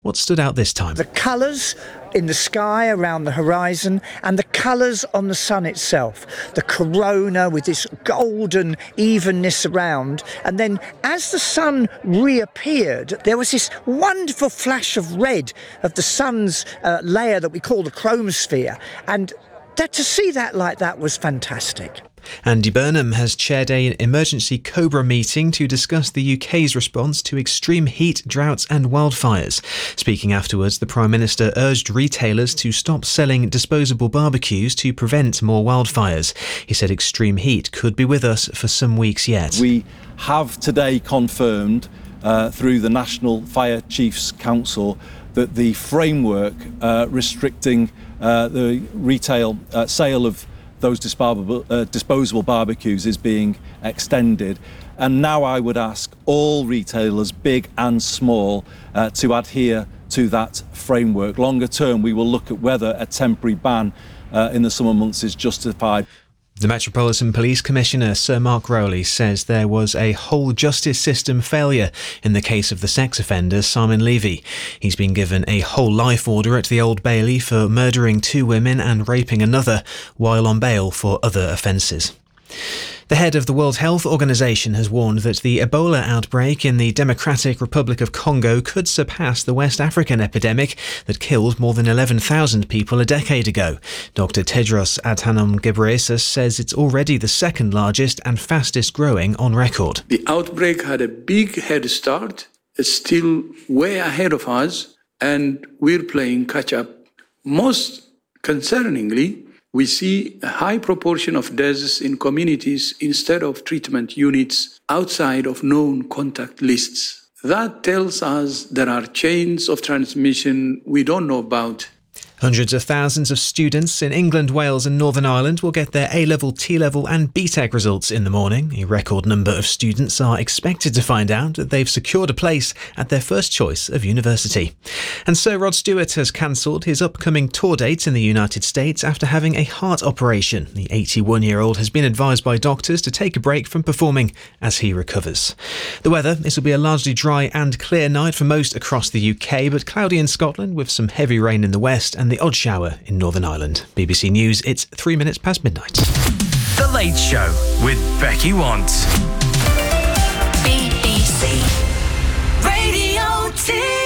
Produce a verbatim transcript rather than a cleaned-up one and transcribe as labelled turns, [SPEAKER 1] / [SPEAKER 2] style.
[SPEAKER 1] what stood out this time.
[SPEAKER 2] The colours in the sky around the horizon and the colours on the sun itself. The corona with this golden evenness around. And then as the sun reappeared, there was this wonderful flash of red of the sun's uh, layer that we call the chromosphere. And that to see that like that was fantastic.
[SPEAKER 1] Andy Burnham has chaired an emergency COBRA meeting to discuss the U K's response to extreme heat, droughts and wildfires. Speaking afterwards, the Prime Minister urged retailers to stop selling disposable barbecues to prevent more wildfires. He said extreme heat could be with us for some weeks yet.
[SPEAKER 3] We have today confirmed uh, through the National Fire Chiefs Council that the framework uh, restricting uh, the retail uh, sale of those disposable, uh, disposable barbecues is being extended. And now I would ask all retailers, big and small, uh, to adhere to that framework. Longer term, we will look at whether a temporary ban uh, in the summer months is justified.
[SPEAKER 1] The Metropolitan Police Commissioner, Sir Mark Rowley, says there was a whole justice system failure in the case of the sex offender Simon Levy. He's been given a whole life order at the Old Bailey for murdering two women and raping another, while on bail for other offences. The head of the World Health Organization has warned that the Ebola outbreak in the Democratic Republic of Congo could surpass the West African epidemic that killed more than eleven thousand people a decade ago. Doctor Tedros Adhanom Ghebreyesus says it's already the second largest and fastest growing on record.
[SPEAKER 4] The outbreak had a big head start. It's still way ahead of us, and we're playing catch up. Most concerningly, we see a high proportion of deaths in communities instead of treatment units outside of known contact lists. That tells us there are chains of transmission we don't know about.
[SPEAKER 1] Hundreds of thousands of students in England, Wales and Northern Ireland will get their A-Level, T-Level and B TEC results in the morning. A record number of students are expected to find out that they've secured a place at their first choice of university. And Sir Rod Stewart has cancelled his upcoming tour dates in the United States after having a heart operation. The eighty-one-year-old has been advised by doctors to take a break from performing as he recovers. The weather, this will be a largely dry and clear night for most across the U K, but cloudy in Scotland with some heavy rain in the west and the odd shower in Northern Ireland. B B C News, it's three minutes past midnight.
[SPEAKER 5] The Late Show with Becky Want.
[SPEAKER 6] B B C Radio two.